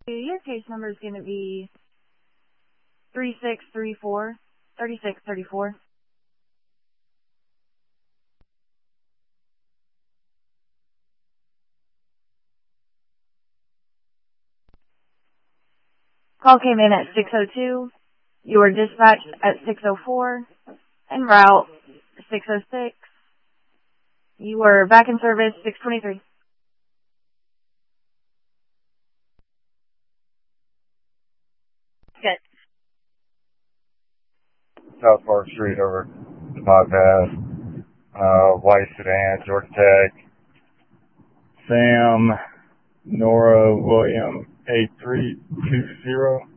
Your case number is going to be 3634. Call came in at 6:02. You were dispatched at 6:04 en route 6:06. You were back in service 6:23. Good. South Park Street over the bypass. White sedan, Georgia Tech. Sam, Nora, William, 8320.